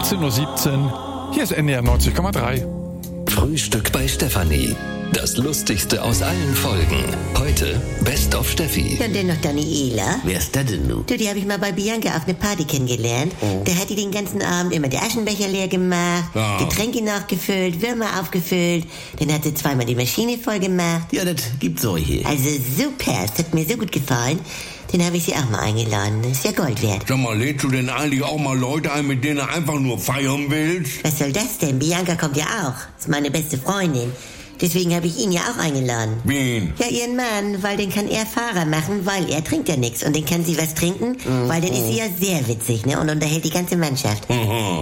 18:17 Uhr. Hier ist NDR 90,3. Frühstück bei Stefanie. Das Lustigste aus allen Folgen. Heute Best of Steffi. Ja, und dann noch Daniela. Wer ist das denn nun? Du, die habe ich mal bei Bianca auf eine Party kennengelernt. Da hat die den ganzen Abend immer die Aschenbecher leer gemacht, Getränke nachgefüllt, Würmer aufgefüllt. Dann hat sie zweimal die Maschine voll gemacht. Ja, das gibt's solche. Also super, es hat mir so gut gefallen. Den habe ich sie auch mal eingeladen. Ist ja Gold wert. Sag mal, lädst du denn eigentlich auch mal Leute ein, mit denen du einfach nur feiern willst? Was soll das denn? Bianca kommt ja auch. Ist meine beste Freundin. Deswegen habe ich ihn ja auch eingeladen. Wen? Ja, ihren Mann, weil den kann er Fahrer machen, weil er trinkt ja nichts. Und den kann sie was trinken, weil dann ist sie ja sehr witzig, ne? Und unterhält die ganze Mannschaft. Aha.